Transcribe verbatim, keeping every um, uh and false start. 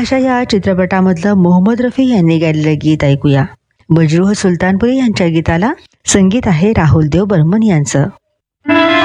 भाषा या चित्रपटामधलं मोहम्मद रफी यांनी गायलेलं गीत ऐकूया. बजरूह सुलतानपुरी यांच्या गीताला संगीत आहे राहुल देव बर्मन यांचं.